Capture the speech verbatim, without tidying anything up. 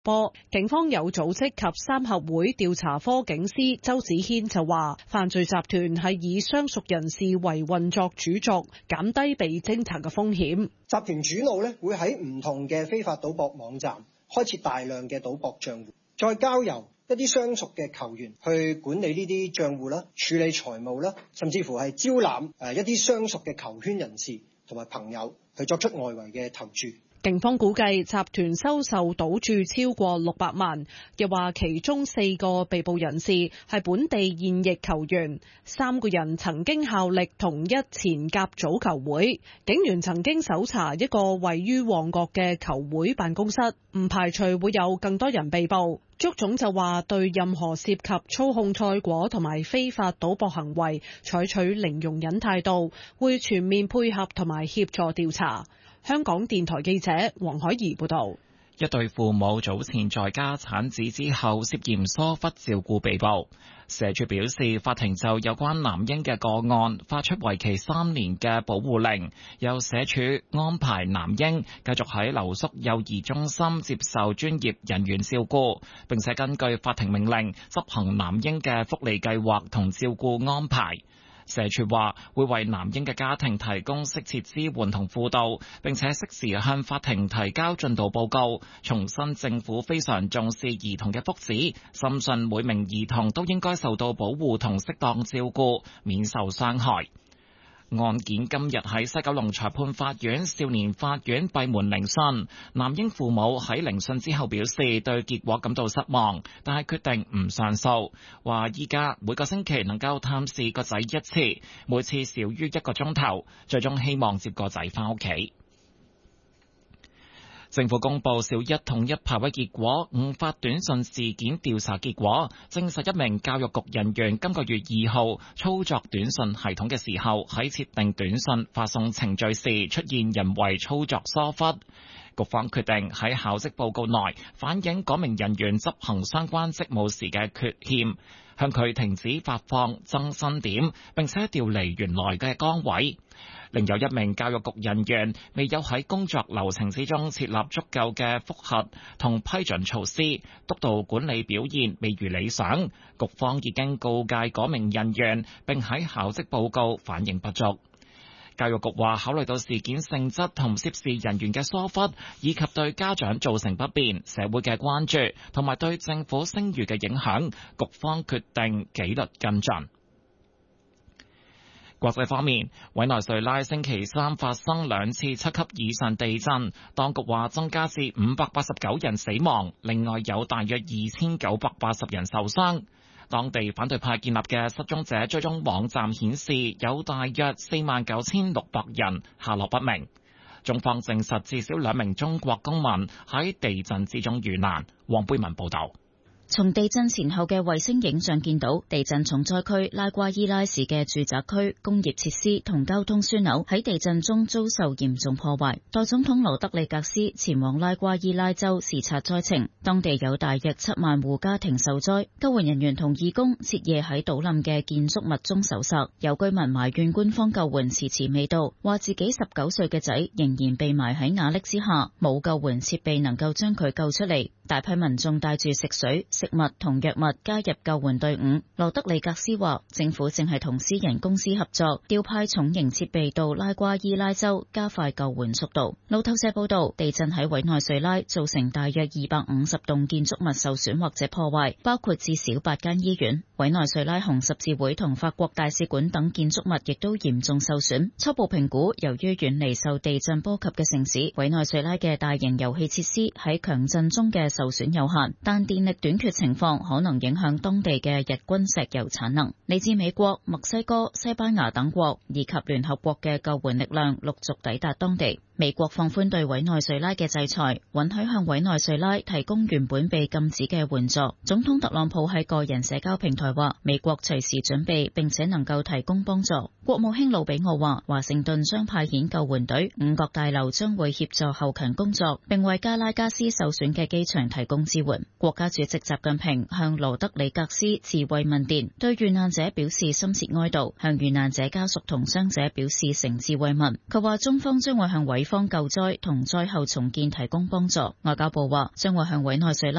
波。警方有組織及三合會調查科警司周子軒就話，犯罪集團係以相熟人士為運作主軸，減低被偵查嘅風險。 集團主腦咧會喺唔同嘅非法賭博網站開設大量嘅賭博賬戶，再交由一啲相熟嘅球員去管理呢啲賬戶啦，處理財務啦，甚至乎係招攬誒一啲相熟嘅球圈人士同埋朋友去作出外圍嘅投注。 警方估計集團收受賭注超過六百萬，又話其中四個被捕人士係本地現役球員，三個人曾經效力同一前甲組球會。警員曾經搜查一個位於旺角嘅球會辦公室，唔排除會有更多人被捕。足總就話對任何涉及操控賽果同埋非法賭博行為採取零容忍態度，會全面配合同埋協助調查。香港電台記者黃海怡報道。 一對父母早前在家產子之後涉嫌疏忽照顧被捕。社署表示，法庭就有關男嬰嘅個案發出為期三年嘅保護令，由社署安排男嬰繼續喺留宿幼兒中心接受專業人員照顧，並且根據法庭命令執行男嬰嘅福利計劃同照顧安排。社署話會為男嬰嘅家庭提供適切支援同輔導，並且適時向法庭提交進度報告，重申政府非常重視兒童嘅福祉，深信每名兒童都應該受到保護同適當照顧，免受傷害。案件今日喺西九龍裁判法院少年法院閉門聆訊，男嬰父母喺聆訊之後表示對結果感到失望，但係決定唔上訴，話依家每個星期能夠探視個仔一次，每次少於一個鐘頭，最終希望接個仔返屋企。政府公布小一統一派位結果，誤發短信事件調查結果證實一名教育局人員今個月二號操作短信系統嘅時候，喺設定短信發送程序時出現人為操作疏忽。局方決定喺考績報告內反映嗰名人員執行相關職務時嘅缺欠，向佢停止發放增薪點，並且調離原來嘅崗位。另有一名教育局人員未有喺工作流程之中設立足夠嘅複核同批准措施，督導管理表現未如理想。局方已經告誡嗰名人員，並喺考績報告反映不足。教育局話，考慮到事件性質同涉事人員嘅疏忽，以及對家長造成不便、社會嘅關注同埋對政府聲譽嘅影響，局方決定紀律跟進。國際方面，委內瑞拉星期三發生兩次七級以上地震，當局話增加至五百八十九人死亡，另外有大約二千九百八十人受傷。當地反對派建立嘅失蹤者追蹤網站顯示，有大約四萬九千六百人下落不明。中方證實至少兩名中國公民喺地震之中遇難。黃貝文報道。 從地震前後嘅衛星影像見到，地震重災區拉瓜伊拉市嘅住宅區、工業設施同交通樞紐喺地震中遭受嚴重破壞。代總統羅德里格斯前往拉瓜伊拉州視察災情，當地有大約七萬戶家庭受災，救援人員同義工徹夜喺倒冧嘅建築物中搜索。有居民埋怨官方救援遲遲未到，話自己十九歲嘅仔仍然被埋喺瓦礫之下，冇救援設備能夠將佢救出嚟。大批民眾帶住食水、食物同藥物加入救援隊伍。羅德里格斯話，政府正係同私人公司合作，調派重型設備到拉瓜伊拉州，加快救援速度。路透社報道，地震喺委內瑞拉造成大約二百五十棟建築物受損或者破壞，包括至少八間醫院。委內瑞拉紅十字會同法國大使館等建築物亦都嚴重受損。初步評估，由於遠離受地震波及嘅城市，委內瑞拉嘅大型油氣設施喺強震中嘅受損有限，但電力短缺情況可能影響當地嘅日均石油產能。嚟自美國、墨西哥、西班牙等國以及聯合國嘅救援力量陸續抵達當地。美國放寬對委內瑞拉嘅制裁，允許向委內瑞拉提供原本被禁止嘅援助。總統特朗普喺個人社交平台話，美國隨時準備並且能夠提供幫助。國務卿魯比奧話，華盛頓將派遣救援隊，五角大樓將會協助後勤工作，並為加拉加斯受損嘅機場提供支援。國家主席習近平向羅德里格斯致慰問電，對遇難者表示深切哀悼，向遇難者家屬同傷者表示誠摯慰問。佢話中方將會向委方救災同災後重建提供幫助。外交部話將會向委內瑞拉